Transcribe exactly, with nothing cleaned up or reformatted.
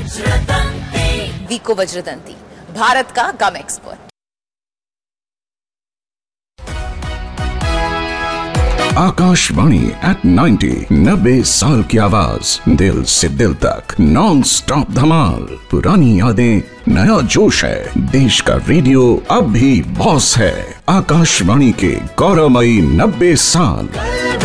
विको वज्रदंती, भारत का गम expert. Akashvani eight ninety, नब्बे साल की आवाज, दिल से दिल तक, नॉन स्टॉप धमाल। पुरानी यादें, नया जोश है, देश का रेडियो अब भी बॉस है। आकाशवाणी के गौरवमयी नब्बे साल।